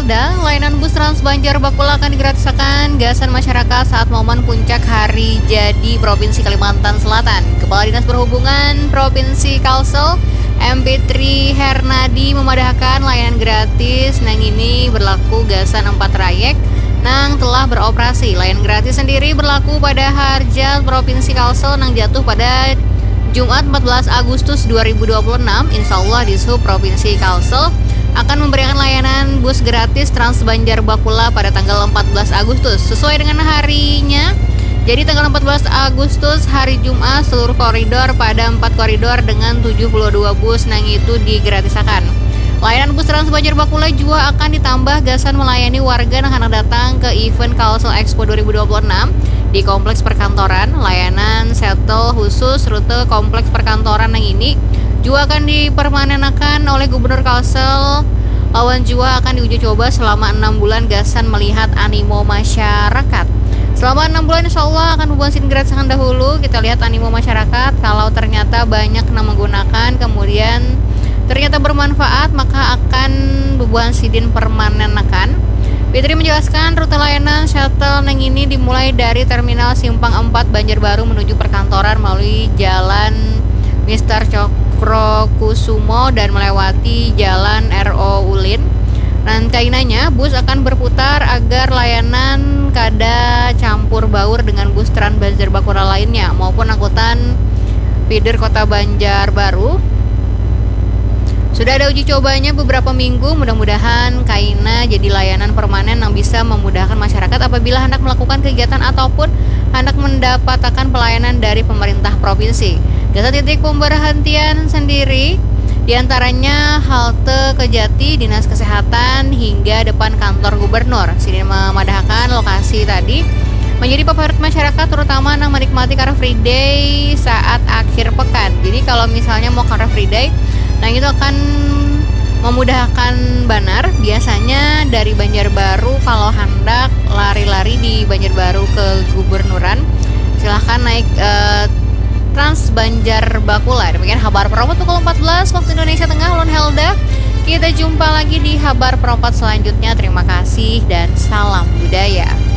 Helda, layanan bus Trans Banjar Bakula akan digratiskan gasan masyarakat saat momen puncak Hari Jadi Provinsi Kalimantan Selatan. Kepala Dinas Perhubungan Provinsi Kalsel, MP3 Hernadi memadahkan layanan gratis nang ini berlaku gasan 4 trayek nang telah beroperasi. Layanan gratis sendiri berlaku pada Harja Provinsi Kalsel nang jatuh pada Jumat 14 Agustus 2026. Insya Allah di Sub Provinsi Kalsel akan memberikan layanan bus gratis Trans Banjar Bakula pada tanggal 14 Agustus sesuai dengan harinya. Jadi tanggal 14 Agustus hari Jumat seluruh koridor pada 4 koridor dengan 72 bus nang itu digratiskan. Layanan bus Trans Banjar Bakula juga akan ditambah gasan melayani warga yang hendak datang ke event Kalsel Expo 2026 di kompleks perkantoran. Layanan shuttle khusus rute kompleks perkantoran yang ini juga akan dipermanenkan oleh Gubernur Kalsel. Lawan juga akan diuji coba selama 6 bulan gasan melihat animo masyarakat. Selama 6 bulan insya Allah akan beban sidin gratiskan dahulu. Kita lihat animo masyarakat. Kalau ternyata banyak yang menggunakan kemudian ternyata bermanfaat, maka akan beban sidin permanenkan. Fitri menjelaskan rute layanan shuttle yang ini dimulai dari Terminal Simpang 4 Banjarbaru menuju perkantoran melalui Jalan Mister Cokrokusumo dan melewati Jalan RO Ulin. Rangkaiannya bus akan berputar agar layanan kada campur baur dengan bus Trans Banjar Bakula lainnya maupun angkutan feeder Kota Banjarbaru. Sudah ada uji cobanya beberapa minggu, mudah-mudahan kaina jadi layanan permanen yang bisa memudahkan masyarakat apabila hendak melakukan kegiatan ataupun hendak mendapatkan pelayanan dari pemerintah provinsi. Jasa titik pemberhentian sendiri diantaranya halte Kejati, Dinas Kesehatan hingga depan kantor Gubernur. Sini memadahkan lokasi tadi menjadi favorit masyarakat terutama yang menikmati Car Free Day saat akhir pekan. Jadi kalau misalnya mau Car Free Day, nah itu akan memudahkan banar. Biasanya dari Banjarbaru kalau hendak lari-lari di Banjarbaru ke Gubernuran, silahkan naik Trans Banjar Bakula. Demikian kabar perempat pukul 14 waktu Indonesia Tengah. Ulun Helda. Kita jumpa lagi di kabar perempat selanjutnya. Terima kasih dan salam budaya.